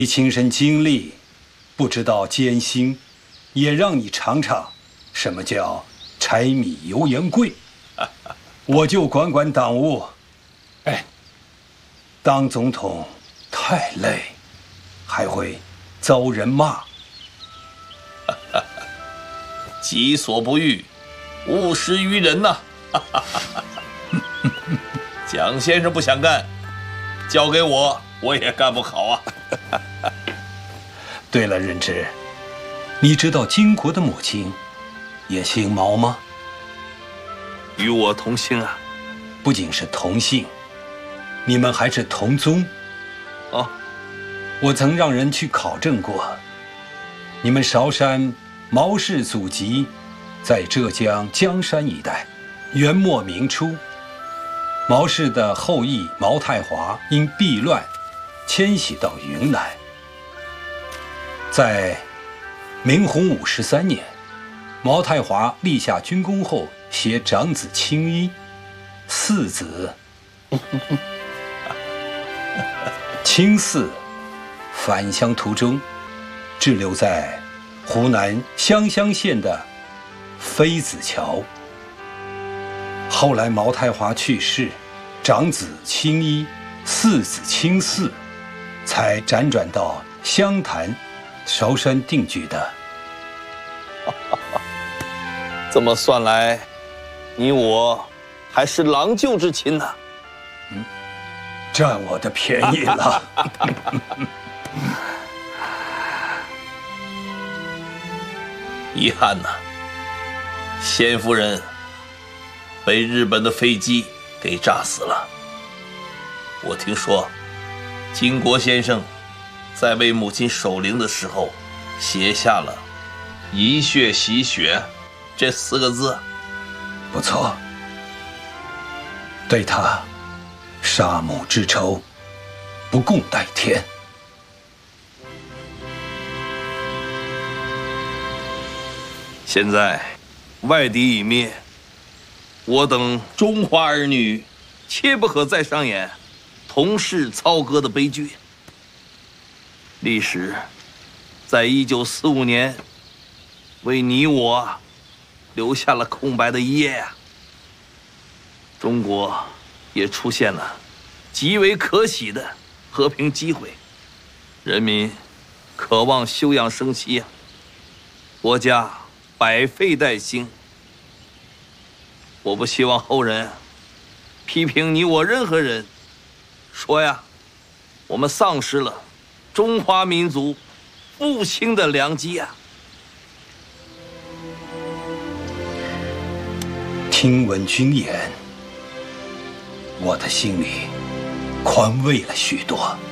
你亲身经历，不知道艰辛，也让你尝尝什么叫柴米油盐贵。我就管管党务。哎，当总统太累，还会遭人骂。 己所不欲，勿施于人呐。蒋先生不想干，交给我，我也干不好啊。 对了，任之，你知道金国的母亲也姓毛吗？ 与我同姓啊。 不仅是同姓，你们还是同宗。 哦， 我曾让人去考证过，你们韶山毛氏祖籍在浙江江山一带。元末明初，毛氏的后裔毛太华因避乱迁徙到云南。在明洪武13年，毛太华立下军功后，携长子青衣4子青4返乡途中，滞留在湖南湘乡县的妃子桥。后来毛太华去世，长子青衣、4子青4才辗转到湘潭、韶山定居的。 这么算来，你我还是郎舅之亲呢。 占我的便宜了。 遗憾呐，先夫人被日本的飞机给炸死了。我听说，金国先生在为母亲守灵的时候，写下了“遗血洗血”这4个字。 不错，对他杀母之仇，不共戴天。 现在外敌已灭，我等中华儿女切不可再上演同室操戈的悲剧。历史在1945年为你我留下了空白的一页啊！中国也出现了极为可喜的和平机会，人民渴望休养生息啊，国家百废待兴。我不希望后人批评你我任何人，说呀，我们丧失了中华民族复兴的良机啊！ 听闻君言，我的心里宽慰了许多。